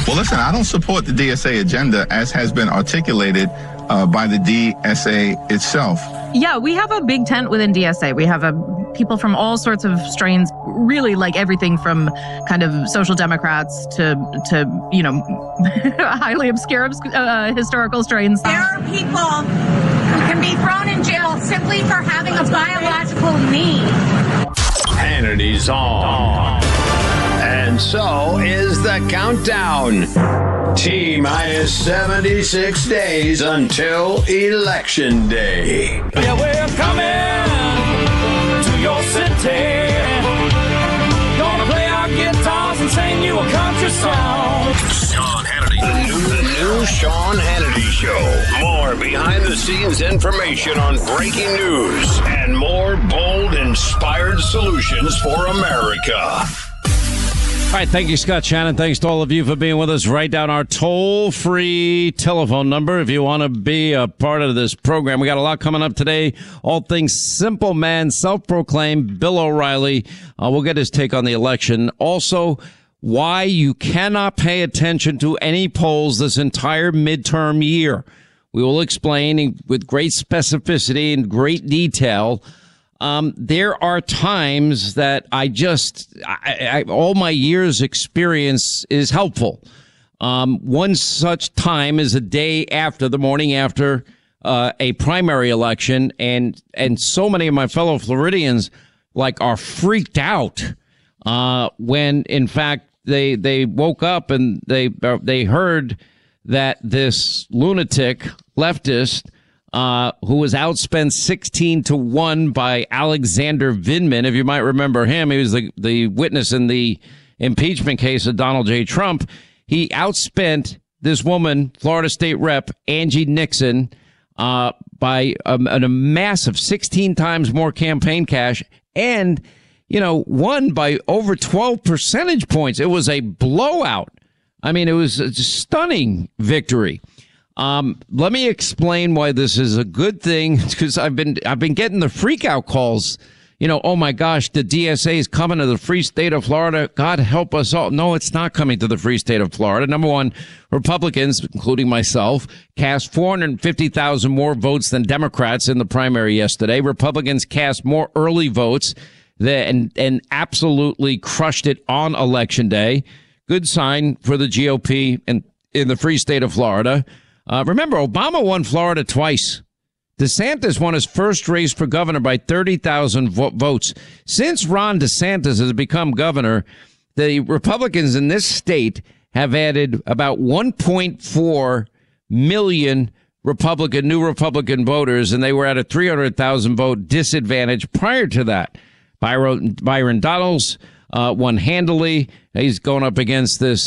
Well, listen, I don't support the DSA agenda as has been articulated by the DSA itself. Yeah, we have a big tent within DSA. We have people from all sorts of strains, really like everything from kind of social democrats to highly obscure historical strains. There are people who can be thrown in jail simply for having a biological need. Hannity's on. And so is the countdown. T-minus 76 days until Election Day. Yeah, we're coming to your city. Gonna play our guitars and sing you a country song. Sean Hannity. The new Sean Hannity Show. More behind-the-scenes information on breaking news and more bold, inspired solutions for America. All right, thank you, Scott Shannon. Thanks to all of you for being with us. Write down our toll-free telephone number if you want to be a part of this program. We got a lot coming up today. All things simple man, self-proclaimed Bill O'Reilly. We'll get his take on the election. Also, why you cannot pay attention to any polls this entire midterm year. We will explain with great specificity and great detail. There are times that all my years' experience is helpful. One such time is the day after, the morning after a primary election, and so many of my fellow Floridians are freaked out when in fact they woke up and they heard that this lunatic leftist who was outspent 16-1 by Alexander Vindman. If you might remember him, he was the witness in the impeachment case of Donald J. Trump. He outspent this woman, Florida State Rep Angie Nixon, by a massive 16 times more campaign cash and, won by over 12 percentage points. It was a blowout. I mean, it was a stunning victory. Let me explain why this is a good thing, because I've been getting the freak out calls. Oh my gosh, the DSA is coming to the free state of Florida. God help us all. No, it's not coming to the free state of Florida. Number one, Republicans, including myself, cast 450,000 more votes than Democrats in the primary yesterday. Republicans cast more early votes and absolutely crushed it on Election Day. Good sign for the GOP in the free state of Florida. Remember, Obama won Florida twice. DeSantis won his first race for governor by 30,000 votes. Since Ron DeSantis has become governor, the Republicans in this state have added about 1.4 million new Republican voters, and they were at a 300,000 vote disadvantage prior to that. Byron Donalds won handily. He's going up against this